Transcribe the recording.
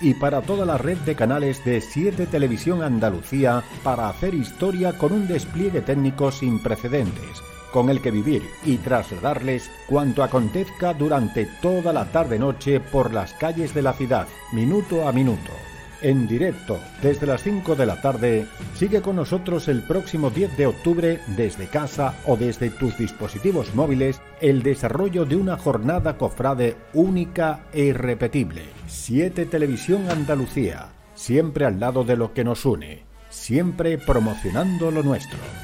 y para toda la red de canales de 7 Televisión Andalucía para hacer historia con un despliegue técnico sin precedentes, con el que vivir y trasladarles cuanto acontezca durante toda la tarde-noche por las calles de la ciudad, minuto a minuto. En directo, desde las 5 de la tarde, sigue con nosotros el próximo 10 de octubre desde casa o desde tus dispositivos móviles el desarrollo de una jornada cofrade única e irrepetible. 7 Televisión Andalucía, siempre al lado de lo que nos une, siempre promocionando lo nuestro.